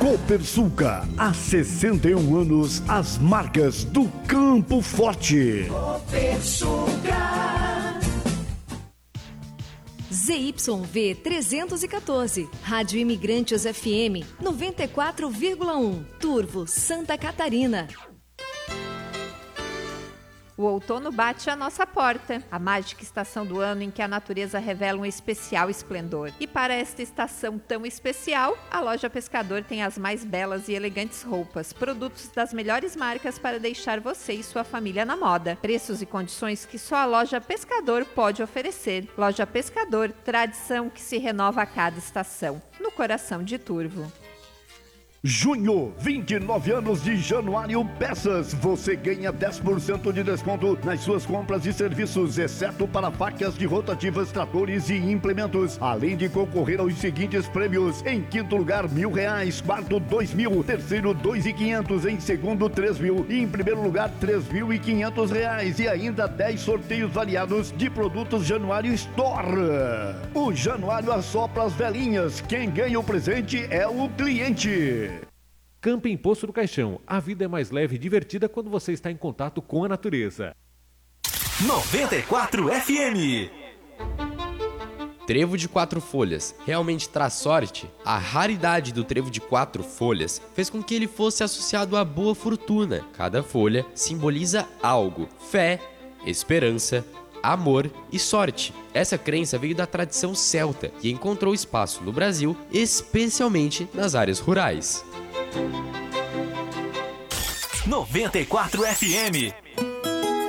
Copersuca, há 61 anos, as marcas do Campo Forte. Copersuca. ZYV 314, Rádio Imigrantes FM 94,1, Turvo, Santa Catarina. O outono bate à nossa porta, a mágica estação do ano em que a natureza revela um especial esplendor. E para esta estação tão especial, a Loja Pescador tem as mais belas e elegantes roupas, produtos das melhores marcas para deixar você e sua família na moda. Preços e condições que só a Loja Pescador pode oferecer. Loja Pescador, tradição que se renova a cada estação, no coração de Turvo. Junho, 29 anos de Januário Peças. Você ganha 10% de desconto nas suas compras e serviços, exceto para facas de rotativas, tratores e implementos. Além de concorrer aos seguintes prêmios: em quinto lugar, R$1.000, quarto, R$2.000, terceiro, R$2.500, em segundo, R$3.000 e em primeiro lugar, R$3.500. E ainda 10 sorteios variados de produtos Januário Store. O Januário assopra as velhinhas. Quem ganha o presente é o cliente. Camping Poço do Caixão. A vida é mais leve e divertida quando você está em contato com a natureza. 94 FM. Trevo de 4 folhas realmente traz sorte? A raridade do trevo de 4 folhas fez com que ele fosse associado à boa fortuna. Cada folha simboliza algo: fé, esperança, amor e sorte. Essa crença veio da tradição celta e encontrou espaço no Brasil, especialmente nas áreas rurais. 94 FM.